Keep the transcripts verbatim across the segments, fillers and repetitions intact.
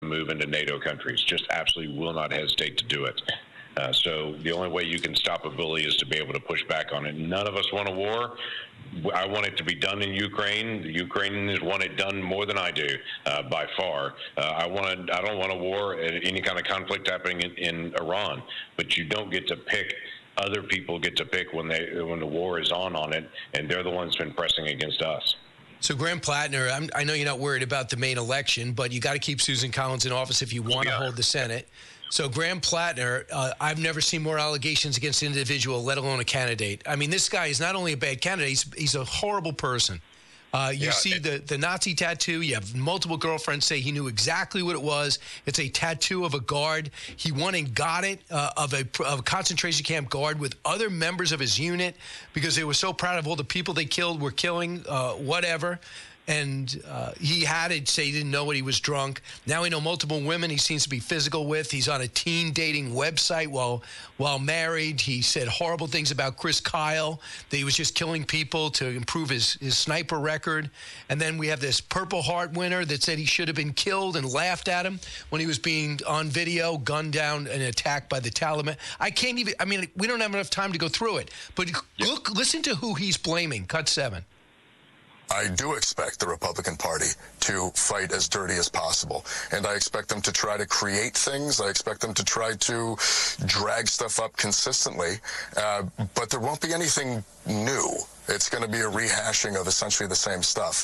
move into NATO countries. Just absolutely will not hesitate to do it. Uh, so the only way you can stop a bully is to be able to push back on it. None of us want a war. I want it to be done in Ukraine. The Ukrainians want it done more than I do, uh, by far. Uh, I want. I don't want a war, any kind of conflict happening in, in Iran. But you don't get to pick. Other people get to pick when they when the war is on on it, and they're the ones been pressing against us. So, Graham Plattner, I'm, I know you're not worried about the Maine election, but you got to keep Susan Collins in office if you want to yeah. hold the Senate. So, Graham Plattner, uh, I've never seen more allegations against an individual, let alone a candidate. I mean, this guy is not only a bad candidate, he's, he's a horrible person. Uh, you yeah, see it, the, the Nazi tattoo. You have multiple girlfriends say he knew exactly what it was. It's a tattoo of a guard. He went and got it uh, of, a, of a concentration camp guard with other members of his unit because they were so proud of all the people they killed, were killing, uh, whatever. And uh, he had it say he didn't know what he was drunk. Now we know multiple women he seems to be physical with. He's on a teen dating website while while married. He said horrible things about Chris Kyle, that he was just killing people to improve his, his sniper record. And then we have this Purple Heart winner that said he should have been killed and laughed at him when he was being on video, gunned down and attacked by the Taliban. I can't even, I mean, we don't have enough time to go through it. But look, listen to who he's blaming. Cut seven. I do expect the Republican Party to fight as dirty as possible. And I expect them to try to create things. I expect them to try to drag stuff up consistently. Uh, but there won't be anything new. It's going to be a rehashing of essentially the same stuff.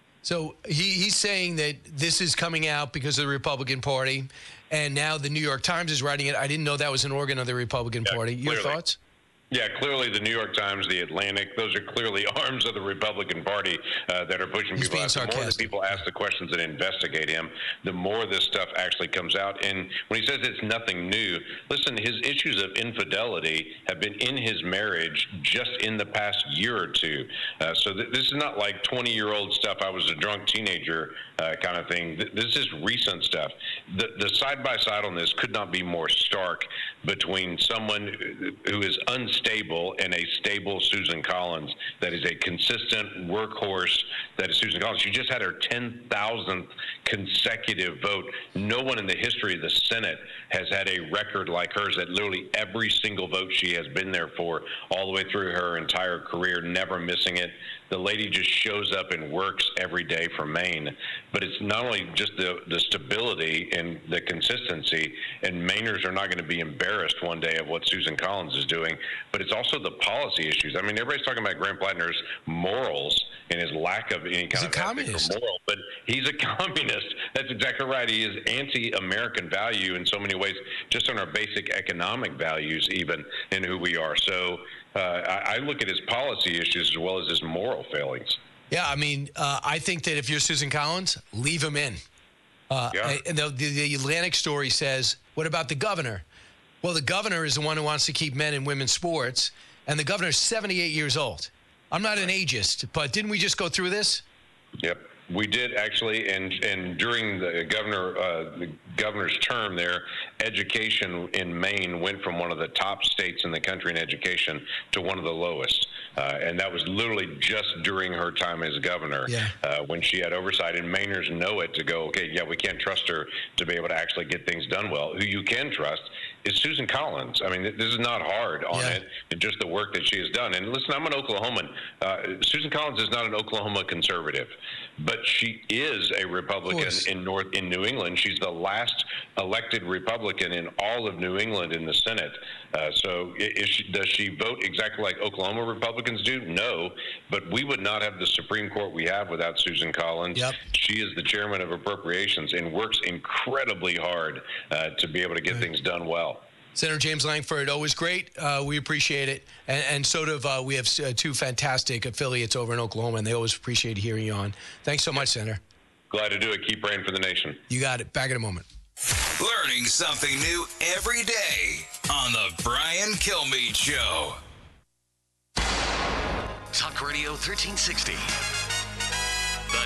So he, he's saying that this is coming out because of the Republican Party. And now the New York Times is writing it. I didn't know that was an organ of the Republican yeah, Party. Your clearly. thoughts? Yeah, clearly the New York Times, the Atlantic, those are clearly arms of the Republican Party uh, that are pushing He's people out. The more that sarcastic. people ask the questions and investigate him, the more this stuff actually comes out. And when he says it's nothing new, listen, his issues of infidelity have been in his marriage just in the past year or two. Uh, so th- this is not like twenty-year-old stuff, I was a drunk teenager uh, kind of thing. Th- this is recent stuff. The, the side-by-side on this could not be more stark between someone who is unstable stable and a stable Susan Collins that is a consistent workhorse that is Susan Collins. She just had her ten thousandth consecutive vote. No one in the history of the Senate has had a record like hers, that literally every single vote she has been there for all the way through her entire career, never missing it. The lady just shows up and works every day for Maine. But it's not only just the, the stability and the consistency, and Mainers are not going to be embarrassed one day of what Susan Collins is doing, but it's also the policy issues. I mean, everybody's talking about Graham Plattner's morals and his lack of any kind of ethic or moral, but he's a communist. That's exactly right. He is anti-American value in so many ways, just on our basic economic values even, in who we are. So uh, I, I look at his policy issues as well as his moral failings. Yeah, I mean, uh, I think that if you're Susan Collins, leave him in. Uh, yeah. And the, the, the Atlantic story says, what about the governor? Well, the governor is the one who wants to keep men in women's sports, and the governor's seventy-eight years old. I'm not an ageist, but didn't we just go through this? Yep. We did actually, and and during the governor uh, the governor's term there, education in Maine went from one of the top states in the country in education to one of the lowest, uh, and that was literally just during her time as governor, yeah. uh, when she had oversight. And Mainers know it to go, okay, yeah, we can't trust her to be able to actually get things done well. Who you can trust is Susan Collins. I mean, this is not hard on yeah. it, and just the work that she has done. And listen, I'm an Oklahoman. Uh, Susan Collins is not an Oklahoma conservative, but she is a Republican in North in New England. She's the last elected Republican in all of New England in the Senate. Uh, so is she, does she vote exactly like Oklahoma Republicans do? No, but we would not have the Supreme Court we have without Susan Collins. Yep. She is the chairman of Appropriations and works incredibly hard uh, to be able to get right. things done well. Senator James Lankford, always great. Uh, we appreciate it. And, and so do uh, we have uh, two fantastic affiliates over in Oklahoma, and they always appreciate hearing you on. Thanks so much, Senator. Glad to do it. Keep praying for the nation. You got it. Back in a moment. Learning something new every day on the Brian Kilmeade Show. Talk Radio thirteen sixty. The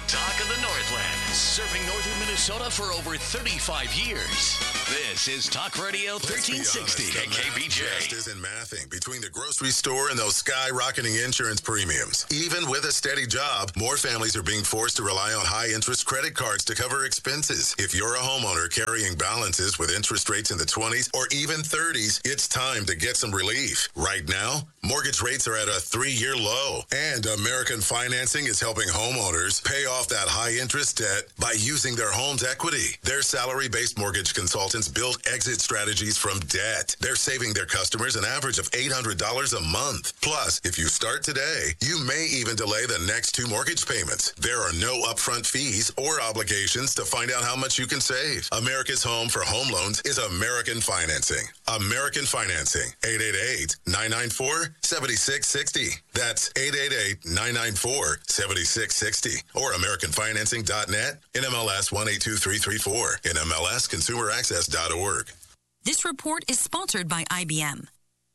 Talk of the Northland, serving northern Minnesota for over thirty-five years. This is Talk Radio thirteen sixty at K B J. Isn't mathing between the grocery store and those skyrocketing insurance premiums. Even with a steady job, more families are being forced to rely on high-interest credit cards to cover expenses. If you're a homeowner carrying balances with interest rates in the twenties or even thirties, it's time to get some relief. Right now, mortgage rates are at a three-year low, and American Financing is helping homeowners pay off that high-interest debt by using their home's equity. Their salary-based mortgage consultants build exit strategies from debt. They're saving their customers an average of eight hundred dollars a month. Plus, if you start today, you may even delay the next two mortgage payments. There are no upfront fees or obligations to find out how much you can save. America's home for home loans is American Financing. American Financing, eight eight eight, nine nine four, seven six six zero. That's eight eight eight, nine nine four, seven six six zero. Or American Financing dot net, N M L S one eight two three three four, N M L S consumer access dot org. This report is sponsored by I B M.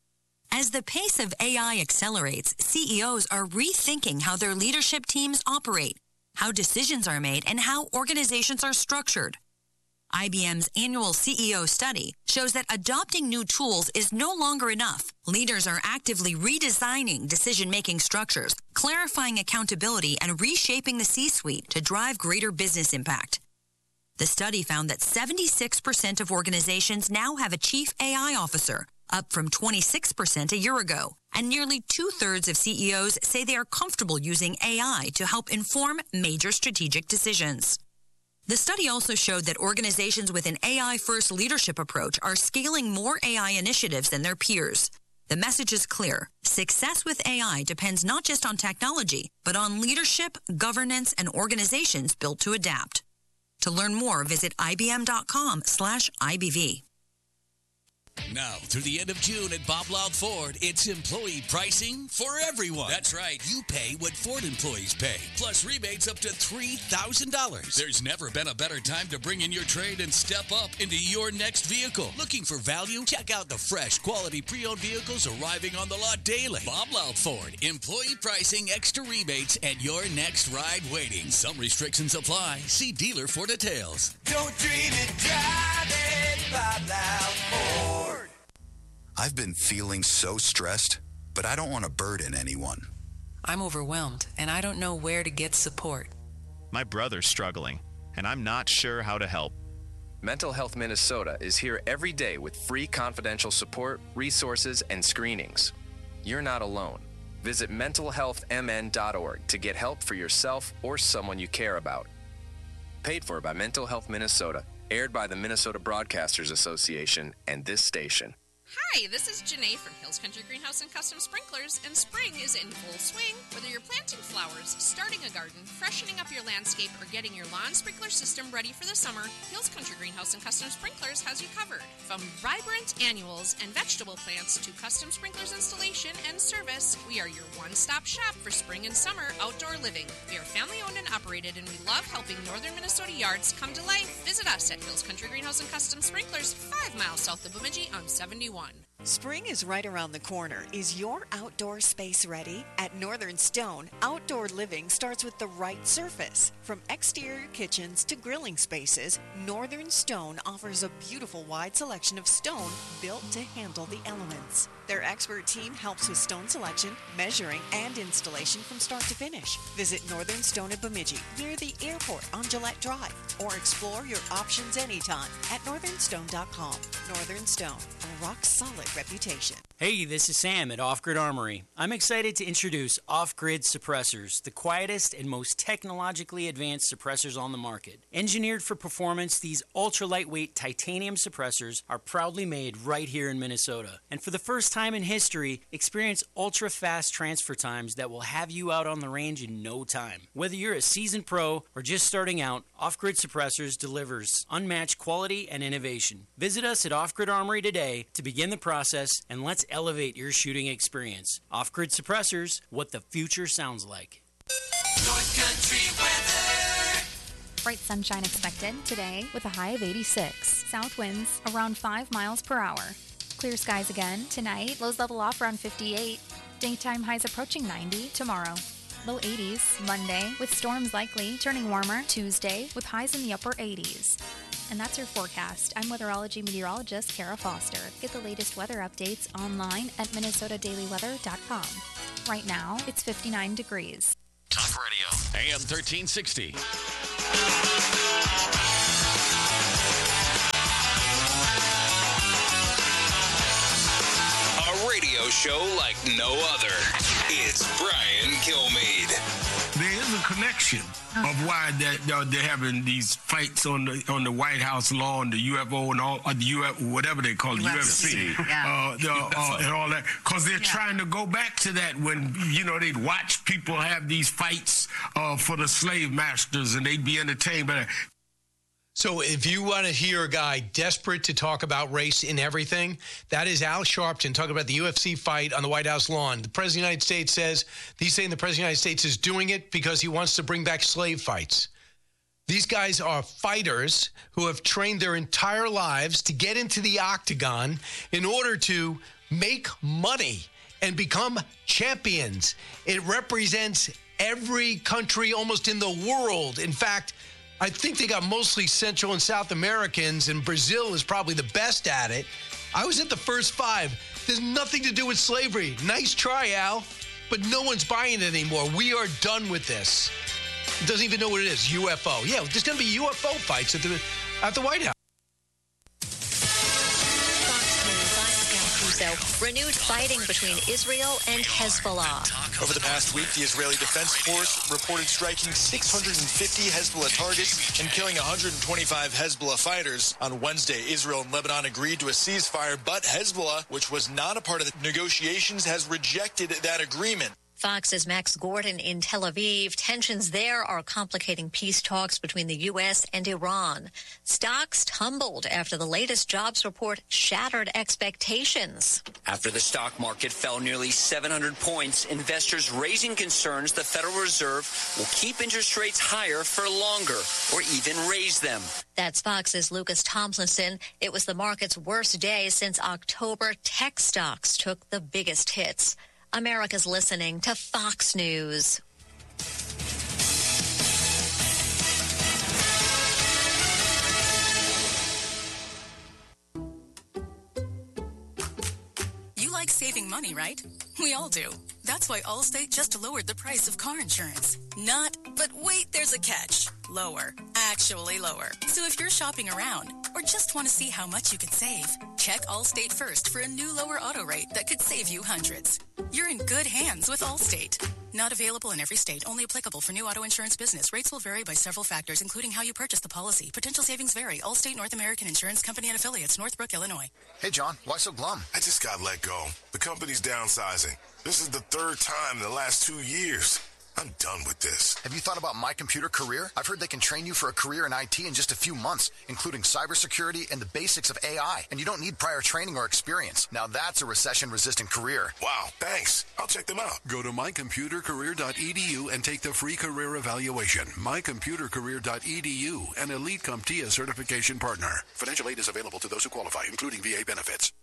As the pace of A I accelerates, C E Os are rethinking how their leadership teams operate, how decisions are made, and how organizations are structured. I B M's annual C E O study shows that adopting new tools is no longer enough. Leaders are actively redesigning decision-making structures, clarifying accountability, and reshaping the C-suite to drive greater business impact. The study found that seventy-six percent of organizations now have a chief A I officer, up from twenty-six percent a year ago. And nearly two-thirds of C E Os say they are comfortable using A I to help inform major strategic decisions. The study also showed that organizations with an A I-first leadership approach are scaling more A I initiatives than their peers. The message is clear. Success with A I depends not just on technology, but on leadership, governance, and organizations built to adapt. To learn more, visit ibm.com slash IBV. Now, through the end of June at Bob Loud Ford, it's employee pricing for everyone. That's right. You pay what Ford employees pay, plus rebates up to three thousand dollars. There's never been a better time to bring in your trade and step up into your next vehicle. Looking for value? Check out the fresh, quality pre-owned vehicles arriving on the lot daily. Bob Loud Ford, employee pricing, extra rebates, and your next ride waiting. Some restrictions apply. See dealer for details. Don't dream it, drive it, Bob Loud Ford. I've been feeling so stressed, but I don't want to burden anyone. I'm overwhelmed, and I don't know where to get support. My brother's struggling, and I'm not sure how to help. Mental Health Minnesota is here every day with free confidential support, resources, and screenings. You're not alone. Visit mental health m n dot org to get help for yourself or someone you care about. Paid for by Mental Health Minnesota, aired by the Minnesota Broadcasters Association and this station. Hi, this is Janae from Hills Country Greenhouse and Custom Sprinklers, and spring is in full swing. Whether you're planting flowers, starting a garden, freshening up your landscape, or getting your lawn sprinkler system ready for the summer, Hills Country Greenhouse and Custom Sprinklers has you covered. From vibrant annuals and vegetable plants to custom sprinklers installation and service, we are your one-stop shop for spring and summer outdoor living. We are family-owned and operated, and we love helping northern Minnesota yards come to life. Visit us at Hills Country Greenhouse and Custom Sprinklers, five miles south of Bemidji on seventy-one. Spring is right around the corner. Is your outdoor space ready? At Northern Stone, outdoor living starts with the right surface. From exterior kitchens to grilling spaces, Northern Stone offers a beautiful wide selection of stone built to handle the elements. Their expert team helps with stone selection, measuring, and installation from start to finish. Visit Northern Stone at Bemidji, near the airport on Gillette Drive, or explore your options anytime at northern stone dot com. Northern Stone, a rock-solid reputation. Hey, this is Sam at Off Grid Armory. I'm excited to introduce Off Grid Suppressors, the quietest and most technologically advanced suppressors on the market. Engineered for performance, these ultra-lightweight titanium suppressors are proudly made right here in Minnesota. And for the first time in history, experience ultra-fast transfer times that will have you out on the range in no time. Whether you're a seasoned pro or just starting out, Off Grid Suppressors delivers unmatched quality and innovation. Visit us at Off Grid Armory today to begin the process, and let's elevate your shooting experience. Off-Grid Suppressors, what the future sounds like. North Country weather. Bright sunshine expected today with a high of eighty-six. South winds around five miles per hour. Clear skies again tonight. Lows level off around fifty-eight. Daytime highs approaching ninety tomorrow. low eighties. Monday, with storms likely, turning warmer. Tuesday, with highs in the upper eighties. And that's your forecast. I'm weatherology meteorologist Kara Foster. Get the latest weather updates online at minnesota daily weather dot com. Right now, it's fifty-nine degrees. Talk Radio. A M thirteen sixty. A radio show like no other. It's Brian Kilmeade. There is a connection of why that uh, they're having these fights on the on the White House lawn, the U F O and all uh, the U F whatever they call it, U F C, yeah. uh, the, uh, and all that, because they're yeah. trying to go back to that when you know they'd watch people have these fights uh, for the slave masters and they'd be entertained by that. So if you want to hear a guy desperate to talk about race in everything, that is Al Sharpton talking about the U F C fight on the White House lawn. The President of the United States says, he's saying the President of the United States is doing it because he wants to bring back slave fights. These guys are fighters who have trained their entire lives to get into the octagon in order to make money and become champions. It represents every country almost in the world. In fact, I think they got mostly Central and South Americans, and Brazil is probably the best at it. I was at the first five. There's nothing to do with slavery. Nice try, Al, but no one's buying it anymore. We are done with this. It doesn't even know what it is, U F O. Yeah, there's going to be U F O fights at the, at the White House. Renewed fighting between Israel and Hezbollah. Over the past week, the Israeli Defense Force reported striking six hundred fifty Hezbollah targets and killing one hundred twenty-five Hezbollah fighters. On Wednesday, Israel and Lebanon agreed to a ceasefire, but Hezbollah, which was not a part of the negotiations, has rejected that agreement. Fox's Max Gordon in Tel Aviv. Tensions there are complicating peace talks between the U S and Iran. Stocks tumbled after the latest jobs report shattered expectations. After the stock market fell nearly seven hundred points, investors raising concerns the Federal Reserve will keep interest rates higher for longer or even raise them. That's Fox's Lucas Tomlinson. It was the market's worst day since October. Tech stocks took the biggest hits. America's listening to Fox News. You like saving money, right? We all do. That's why Allstate just lowered the price of car insurance. Not, but wait, there's a catch. Lower. Actually lower. So if you're shopping around or just want to see how much you could save, check Allstate first for a new lower auto rate that could save you hundreds. You're in good hands with Allstate. Not available in every state. Only applicable for new auto insurance business. Rates will vary by several factors, including how you purchase the policy. Potential savings vary. Allstate North American Insurance Company and Affiliates, Northbrook, Illinois. Hey, John. Why so glum? I just got let go. The company's downsizing. This is the third time in the last two years. I'm done with this. Have you thought about My Computer Career? I've heard they can train you for a career in I T in just a few months, including cybersecurity and the basics of A I. And you don't need prior training or experience. Now that's a recession-resistant career. Wow, thanks. I'll check them out. Go to my computer career dot e d u and take the free career evaluation. my computer career dot e d u, an Elite CompTIA certification partner. Financial aid is available to those who qualify, including V A benefits.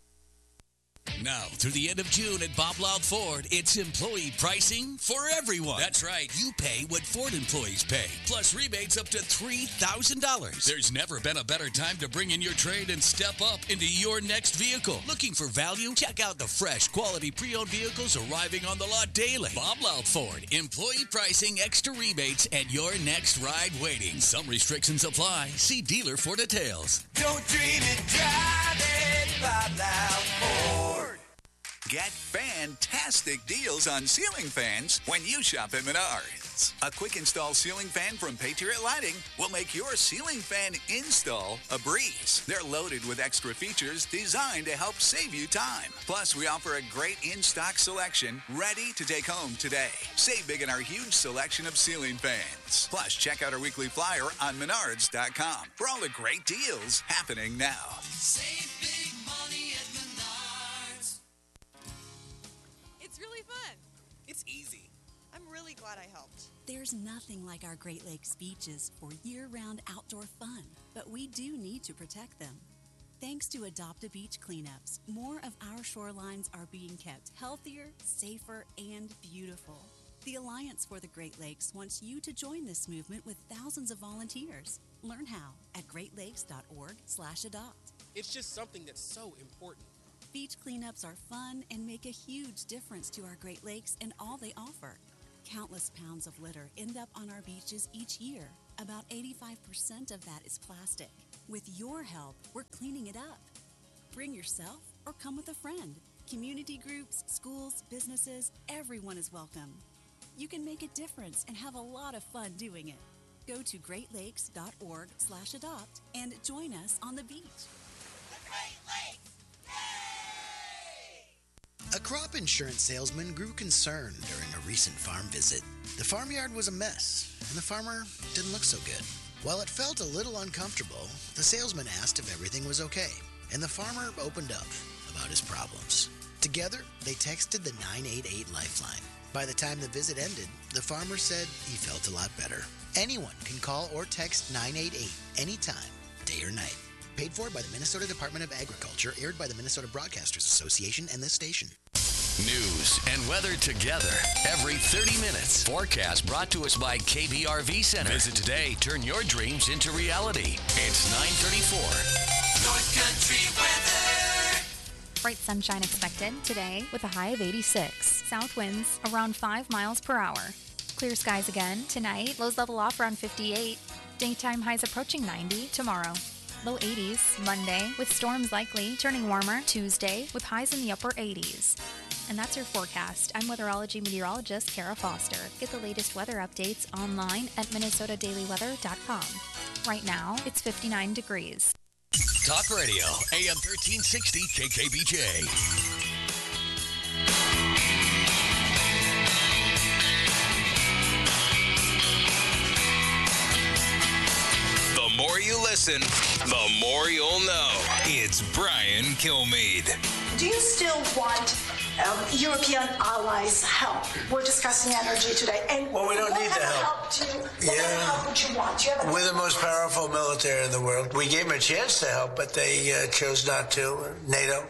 Now, through the end of June at Bob Loud Ford, it's employee pricing for everyone. That's right. You pay what Ford employees pay, plus rebates up to three thousand dollars. There's never been a better time to bring in your trade and step up into your next vehicle. Looking for value? Check out the fresh, quality pre-owned vehicles arriving on the lot daily. Bob Loud Ford. Employee pricing, extra rebates, and your next ride waiting. Some restrictions apply. See dealer for details. Don't dream it, drive it, Bob Loud Ford. Get fantastic deals on ceiling fans when you shop at Menards. A quick install ceiling fan from Patriot Lighting will make your ceiling fan install a breeze. They're loaded with extra features designed to help save you time. Plus, we offer a great in-stock selection ready to take home today. Save big in our huge selection of ceiling fans. Plus, check out our weekly flyer on menards dot com for all the great deals happening now. Save big money at Menards. It's really fun. It's easy. I'm really glad I helped. There's nothing like our Great Lakes beaches for year-round outdoor fun, but we do need to protect them. Thanks to Adopt a Beach cleanups, more of our shorelines are being kept healthier, safer, and beautiful. The Alliance for the Great Lakes wants you to join this movement with thousands of volunteers. Learn how at great lakes dot org slash adopt. It's just something that's so important. Beach cleanups are fun and make a huge difference to our Great Lakes and all they offer. Countless pounds of litter end up on our beaches each year. About eighty-five percent of that is plastic. With your help, we're cleaning it up. Bring yourself or come with a friend. Community groups, schools, businesses, everyone is welcome. You can make a difference and have a lot of fun doing it. Go to great lakes dot org slash adopt and join us on the beach. A crop insurance salesman grew concerned during a recent farm visit. The farmyard was a mess, and the farmer didn't look so good. While it felt a little uncomfortable, the salesman asked if everything was okay, and the farmer opened up about his problems. Together, they texted the nine eight eight Lifeline. By the time the visit ended, the farmer said he felt a lot better. Anyone can call or text nine eight eight anytime, day or night. Paid for by the Minnesota Department of Agriculture, aired by the Minnesota Broadcasters Association and this station. News and weather together every thirty minutes. Forecast brought to us by K B R V Center. Visit today. Turn your dreams into reality. It's nine thirty-four. North Country weather. Bright sunshine expected today with a high of eighty-six. South winds around five miles per hour. Clear skies again tonight. Lows level off around fifty-eight. Daytime highs approaching ninety tomorrow. Low eighties Monday with storms likely. Turning warmer Tuesday with highs in the upper eighties. And that's your forecast. I'm weatherology meteorologist Kara Foster. Get the latest weather updates online at minnesota daily weather dot com. Right now, it's fifty-nine degrees. Talk Radio, A M thirteen sixty K K B J. The more you listen, the more you'll know. It's Brian Kilmeade. Do you still want um, European allies' help? We're discussing energy today. And well, we don't what need the help. help do you, what yeah. kind of help would you want? You have We're the most powerful military in the world. We gave them a chance to help, but they uh, chose not to. NATO.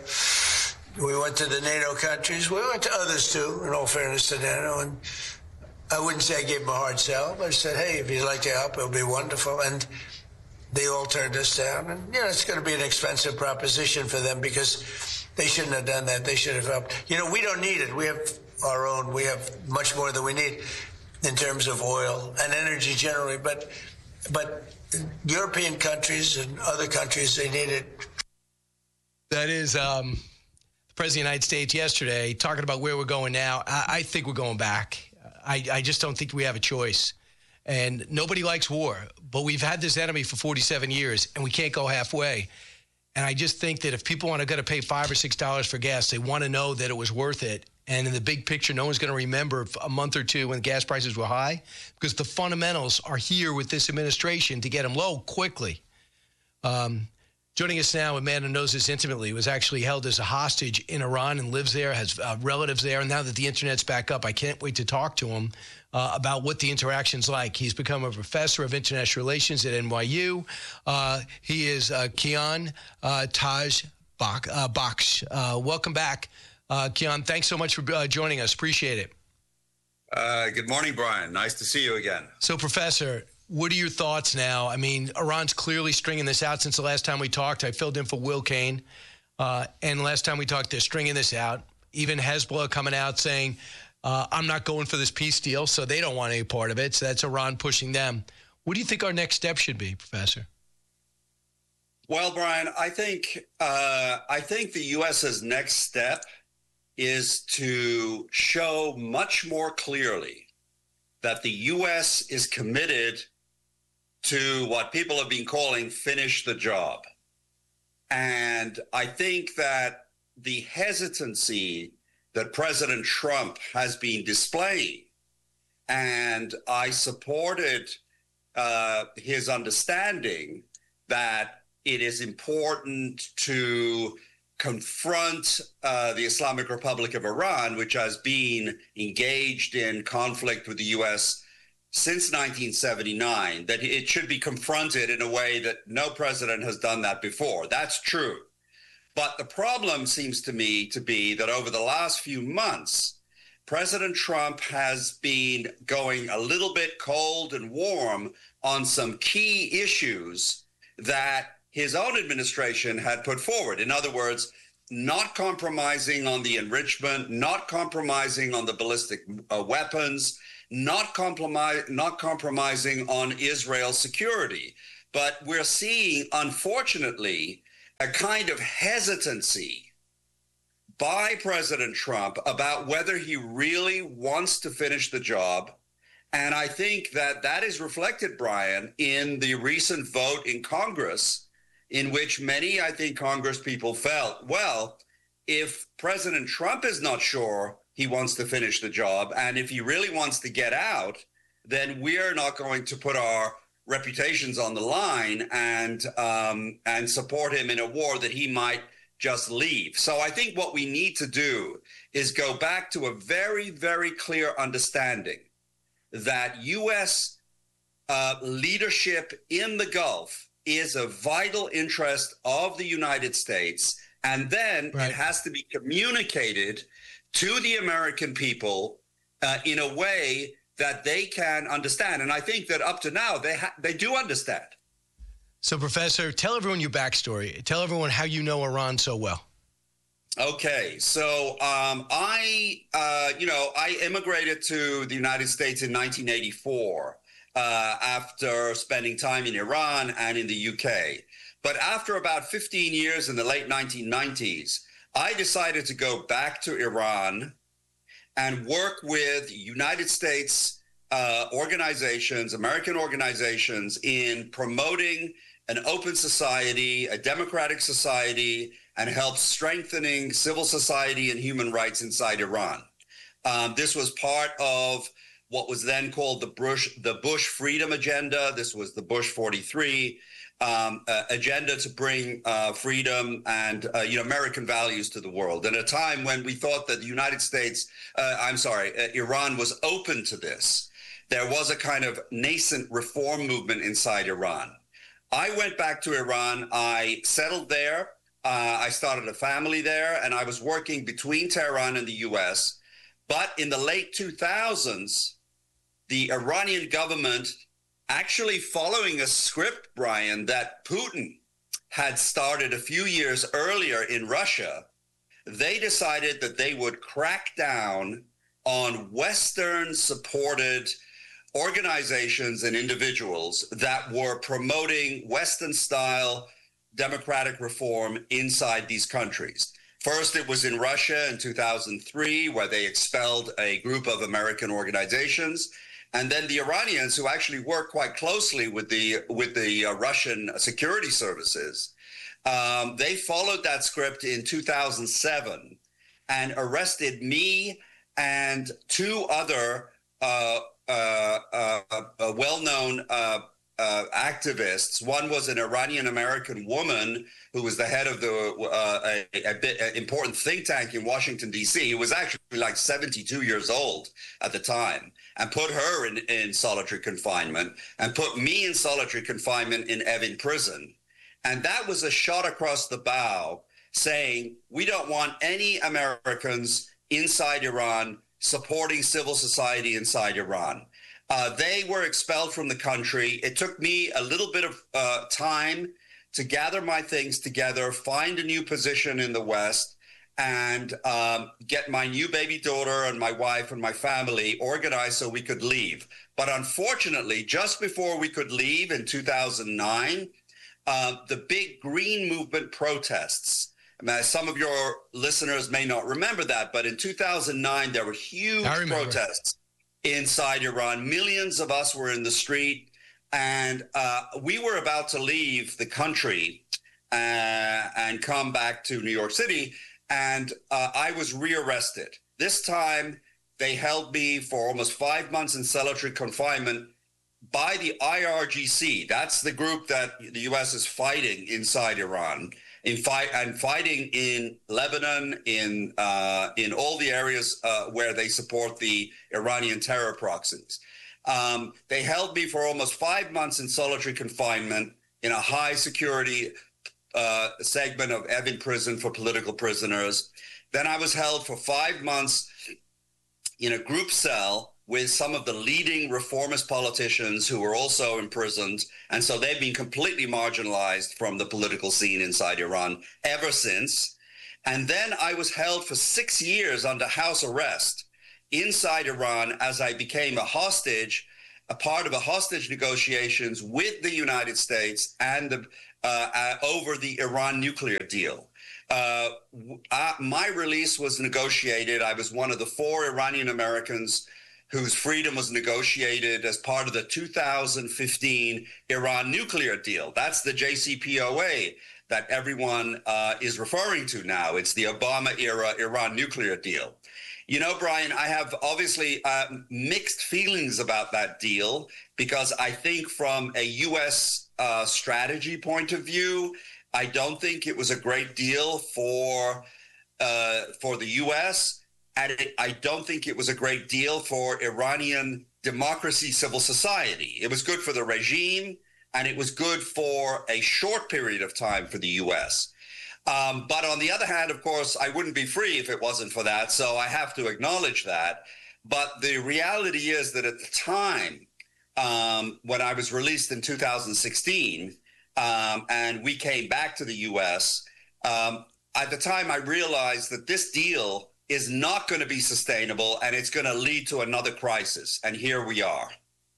We went to the NATO countries. We went to others too, in all fairness to NATO. And I wouldn't say I gave them a hard sell, but I said, hey, if you'd like to help, it would be wonderful. And they all turned us down. And, you know, it's going to be an expensive proposition for them because they shouldn't have done that. They should have helped. You know, we don't need it. We have our own. We have much more than we need in terms of oil and energy generally. But but European countries and other countries, they need it. That is um, the President of the United States yesterday talking about where we're going now. I, I think we're going back. I, I just don't think we have a choice. And nobody likes war, but we've had this enemy for forty-seven years, and we can't go halfway. And I just think that if people want to go to pay five or six dollars for gas, they want to know that it was worth it. And in the big picture, no one's going to remember a month or two when gas prices were high, because the fundamentals are here with this administration to get them low quickly. Um, joining us now, a man who knows this intimately, was actually held as a hostage in Iran and lives there, has uh, relatives there. And now that the internet's back up, I can't wait to talk to him uh, about what the interaction's like. He's become a professor of international relations at N Y U. Uh, he is uh, Kian uh, Taj Bak- uh, Baksh. Uh, welcome back, uh, Kian. Thanks so much for uh, joining us. Appreciate it. Uh, good morning, Brian. Nice to see you again. So, Professor, what are your thoughts now? I mean, Iran's clearly stringing this out since the last time we talked. I filled in for Will Kane. Uh, and last time we talked, they're stringing this out. Even Hezbollah coming out saying, uh, I'm not going for this peace deal, so they don't want any part of it. So that's Iran pushing them. What do you think our next step should be, Professor? Well, Brian, I think uh, I think the U S's next step is to show much more clearly that the U S is committed to what people have been calling finish the job. And I think that the hesitancy that President Trump has been displaying, and I supported uh, his understanding that it is important to confront uh, the Islamic Republic of Iran, which has been engaged in conflict with the U S since nineteen seventy-nine, that it should be confronted in a way that no president has done that before. That's true. But the problem seems to me to be that over the last few months, President Trump has been going a little bit cold and warm on some key issues that his own administration had put forward. In other words, not compromising on the enrichment, not compromising on the ballistic uh, weapons, not, compromise, not compromising on Israel's security. But we're seeing, unfortunately, a kind of hesitancy by President Trump about whether he really wants to finish the job. And I think that that is reflected, Brian, in the recent vote in Congress, in which many, I think, Congress people felt, well, if President Trump is not sure he wants to finish the job, and if he really wants to get out, then we're not going to put our reputations on the line and um, and support him in a war that he might just leave. So I think what we need to do is go back to a very, very clear understanding that U S uh, leadership in the Gulf is a vital interest of the United States. And then right. it has to be communicated to the American people uh, in a way that they can understand. And I think that up to now, they ha- they do understand. So, Professor, tell everyone your backstory. Tell everyone how you know Iran so well. Okay, so um, I, uh, you know, I immigrated to the United States in nineteen eighty-four uh, after spending time in Iran and in the U K. But after about fifteen years in the late nineteen nineties, I decided to go back to Iran and work with United States uh, organizations, American organizations, in promoting an open society, a democratic society, and help strengthening civil society and human rights inside Iran. Um, this was part of what was then called the Bush, the Bush Freedom Agenda. This was the Bush forty-three um, uh, agenda to bring uh, freedom and uh, you know American values to the world. At a time when we thought that the United States, uh, I'm sorry, uh, Iran was open to this, there was a kind of nascent reform movement inside Iran. I went back to Iran. I settled there. Uh, I started a family there, and I was working between Tehran and the U S. But in the late two thousands, the Iranian government, actually following a script, Brian, that Putin had started a few years earlier in Russia, they decided that they would crack down on Western-supported organizations and individuals that were promoting Western-style democratic reform inside these countries. First, it was in Russia in two thousand three, where they expelled a group of American organizations. And then the Iranians, who actually work quite closely with the with the uh, Russian security services, um, they followed that script in two thousand seven and arrested me and two other uh, uh, uh, uh, well-known uh, uh, activists. One was an Iranian-American woman who was the head of the uh, a, a bit a important think tank in Washington, D C, who was actually like seventy-two years old at the time, and put her in, in solitary confinement, and put me in solitary confinement in Evin prison. And that was a shot across the bow saying, we don't want any Americans inside Iran supporting civil society inside Iran. Uh, they were expelled from the country. It took me a little bit of uh, time to gather my things together, find a new position in the West, and um, get my new baby daughter and my wife and my family organized so we could leave. But unfortunately, just before we could leave in two thousand nine, uh, the big Green Movement protests, I mean, some of your listeners may not remember that, but in two thousand nine, there were huge protests inside Iran. Millions of us were in the street, and uh, we were about to leave the country uh, and come back to New York City. And uh, I was rearrested. This time, they held me for almost five months in solitary confinement by the I R G C. That's the group that the U S is fighting inside Iran, in fight and fighting in Lebanon, in uh, in all the areas uh, where they support the Iranian terror proxies. Um, they held me for almost five months in solitary confinement in a high security Uh, segment of Evin prison for political prisoners. Then I was held for five months in a group cell with some of the leading reformist politicians who were also imprisoned. And so they've been completely marginalized from the political scene inside Iran ever since. And then I was held for six years under house arrest inside Iran as I became a hostage, a part of a hostage negotiations with the United States and the, uh, uh, over the Iran nuclear deal. Uh, uh, my release was negotiated. I was one of the four Iranian Americans whose freedom was negotiated as part of the two thousand fifteen Iran nuclear deal. That's the J C P O A that everyone uh, is referring to now. It's the Obama-era Iran nuclear deal. You know, Brian, I have obviously uh, mixed feelings about that deal because I think from a U S uh, strategy point of view, I don't think it was a great deal for uh, for the U S, and it, I don't think it was a great deal for Iranian democracy, civil society. It was good for the regime, and it was good for a short period of time for the U S. Um, but on the other hand, of course, I wouldn't be free if it wasn't for that, so I have to acknowledge that. But the reality is that at the time, um, when I was released in two thousand sixteen, Um, and we came back to the U S, um, at the time I realized that this deal is not going to be sustainable and it's going to lead to another crisis. And here we are.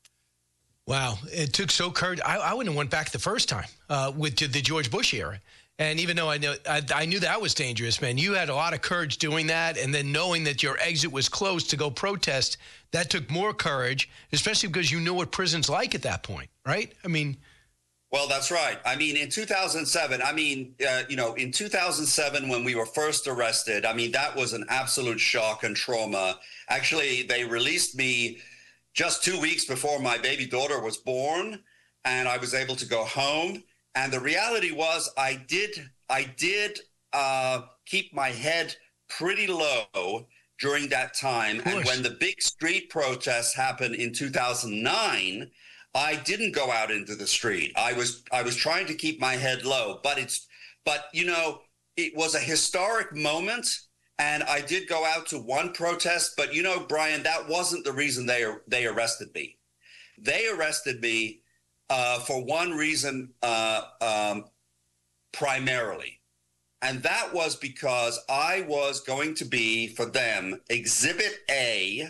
Wow. It took so courage. I, I wouldn't have went back the first time uh, with the George Bush era. And even though I know I, I knew that was dangerous, man, you had a lot of courage doing that. And then knowing that your exit was closed to go protest, that took more courage, especially because you knew what prison's like at that point, right? I mean... Well, that's right. I mean, in two thousand seven, I mean, uh, you know, in two thousand seven, when we were first arrested, I mean, that was an absolute shock and trauma. Actually, they released me just two weeks before my baby daughter was born, and I was able to go home. And the reality was I did, I did uh, keep my head pretty low during that time. And when the big street protests happened in two thousand nine, I didn't go out into the street. I was I was trying to keep my head low, but it's but you know, it was a historic moment, and I did go out to one protest, but you know, Brian, that wasn't the reason they they arrested me. They arrested me uh, for one reason uh, um, primarily, and that was because I was going to be, for them, Exhibit A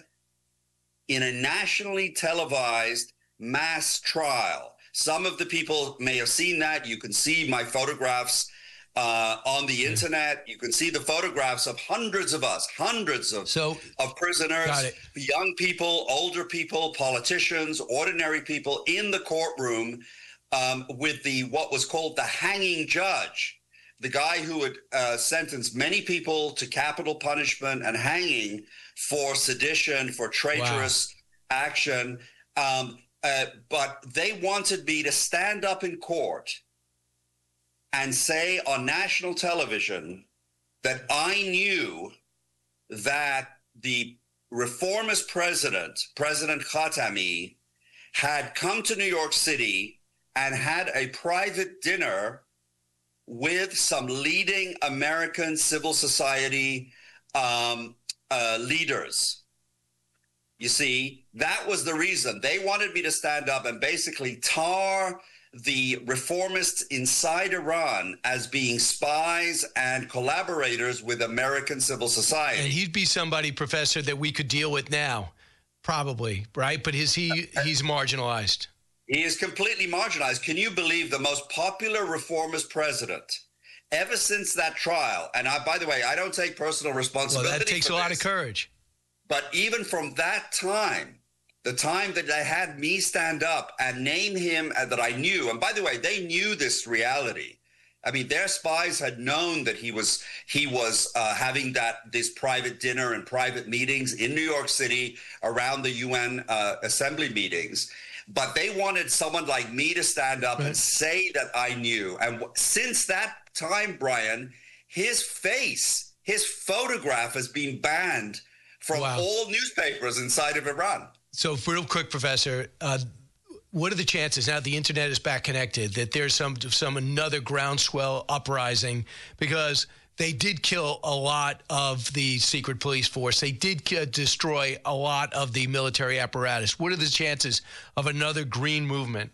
in a nationally televised mass trial. Some of the people may have seen that. You can see my photographs uh, on the internet. You can see the photographs of hundreds of us, hundreds of, so, of prisoners, young people, older people, politicians, ordinary people in the courtroom um, with the what was called the hanging judge, the guy who had uh, sentenced many people to capital punishment and hanging for sedition, for traitorous wow. action. Um, Uh, but they wanted me to stand up in court and say on national television that I knew that the reformist president, President Khatami, had come to New York City and had a private dinner with some leading American civil society um, uh, leaders. You see, that was the reason. They wanted me to stand up and basically tar the reformists inside Iran as being spies and collaborators with American civil society. And he'd be somebody, Professor, that we could deal with now, probably, right? But is he he's marginalized? He is completely marginalized. Can you believe the most popular reformist president ever since that trial? And I, by the way, I don't take personal responsibility. Well, that takes for a lot this. of courage. But even from that time, the time that they had me stand up and name him uh, that I knew, and by the way, they knew this reality. I mean, their spies had known that he was he was uh, having that this private dinner and private meetings in New York City around the U N uh, assembly meetings. But they wanted someone like me to stand up right. and say that I knew. And w- since that time, Brian, his face, his photograph has been banned from wow. all newspapers inside of Iran. So real quick, Professor, uh, what are the chances now the internet is back connected that there's some some another groundswell uprising? Because they did kill a lot of the secret police force. They did uh, destroy a lot of the military apparatus. What are the chances of another green movement?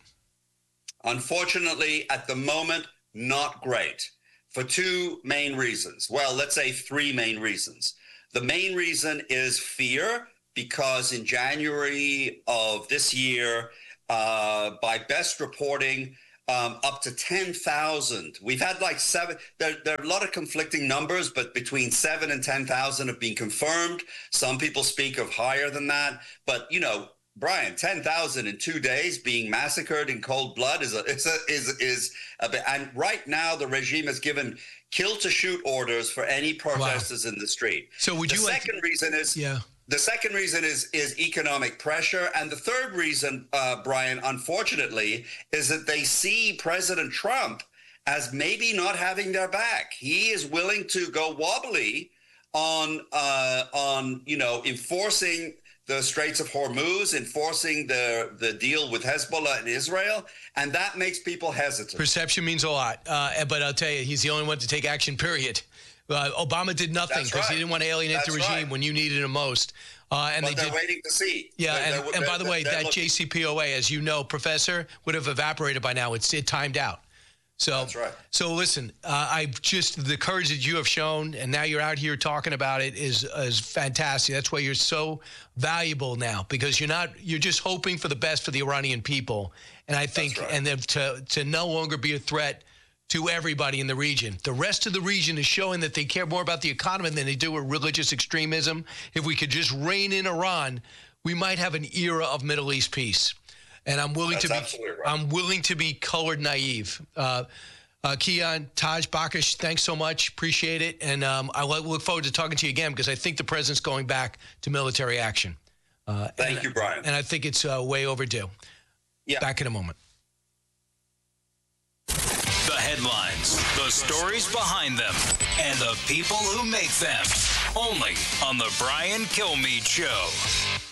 Unfortunately, at the moment, not great, for two main reasons. Well, let's say three main reasons. The main reason is fear, because in January of this year, uh, by best reporting, um, up to ten thousand. We've had like seven. There, there are a lot of conflicting numbers, but between seven and ten thousand have been confirmed. Some people speak of higher than that. But, you know, Brian, ten thousand in two days being massacred in cold blood is a, is a, is is a bit. And right now, the regime has given kill to shoot orders for any protesters wow. in the street. So would the you? The second like, reason is yeah. The second reason is is economic pressure, and the third reason, uh, Brian, unfortunately, is that they see President Trump as maybe not having their back. He is willing to go wobbly on uh, on you know enforcing the Straits of Hormuz, enforcing the the deal with Hezbollah and Israel, and that makes people hesitant. Perception means a lot, uh, but I'll tell you, he's the only one to take action, period. Uh, Obama did nothing because right. he didn't want to alienate That's the regime right. when you needed him most. Uh, and but they they're did, waiting to see. Yeah, they're, and, they're, and by the way, that looking. J C P O A, as you know, Professor, would have evaporated by now. It's it timed out. So, That's right. So listen, uh, I just the courage that you have shown, and now you're out here talking about it is is fantastic. That's why you're so valuable now, because you're not you're just hoping for the best for the Iranian people, and I think right. and then to to no longer be a threat to everybody in the region. The rest of the region is showing that they care more about the economy than they do with religious extremism. If we could just rein in Iran, we might have an era of Middle East peace. And I'm willing That's to be right. I'm willing to be colored naive. Uh, uh, Keon, Taj Bakash, thanks so much. Appreciate it. And um, I look forward to talking to you again, because I think the president's going back to military action. Uh, Thank and, you, Brian. And I think it's uh, way overdue. Yeah. Back in a moment. The headlines, the stories behind them, and the people who make them. Only on the Brian Kilmeade Show.